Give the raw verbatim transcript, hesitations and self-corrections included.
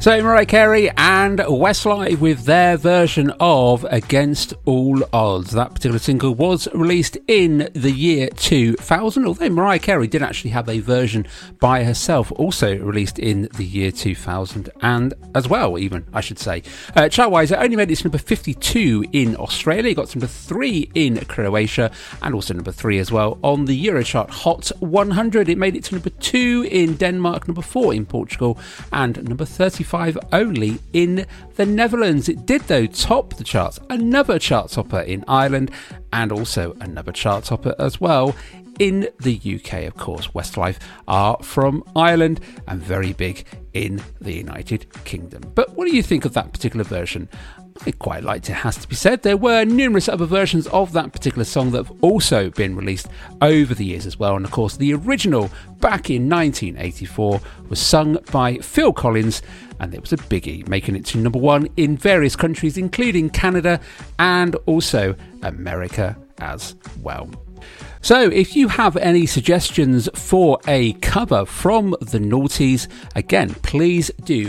So Mariah Carey and Westlife with their version of Against All Odds. That particular single was released in the year two thousand, although Mariah Carey did actually have a version by herself, also released in the year two thousand, and as well, even, I should say. Uh, chart-wise, it only made it to number fifty-two in Australia, it got to number three in Croatia, and also number three as well on the Eurochart Hot one hundred. It made it to number two in Denmark, number four in Portugal, and number thirty-five only in the Netherlands. It did, though, top the charts, another chart topper in Ireland, and also another chart topper as well in the U K. Of course, Westlife are from Ireland and very big in the United Kingdom. But what do you think of that particular version? I quite liked it, has to be said. There were numerous other versions of that particular song that have also been released over the years as well. And of course, the original back in nineteen eighty-four was sung by Phil Collins, and it was a biggie, making it to number one in various countries, including Canada and also America as well. So if you have any suggestions for a cover from the Naughties, again, please do